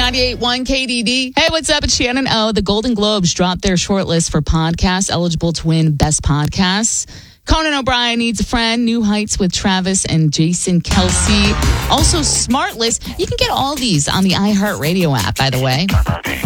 98.1 KDD. Hey, what's up? It's Shannon O. The Golden Globes dropped their shortlist for podcasts eligible to win Best Podcasts. Conan O'Brien Needs a Friend, New Heights with Travis and Jason Kelsey. Also, Smartlist. You can get all these on the iHeartRadio app, by the way.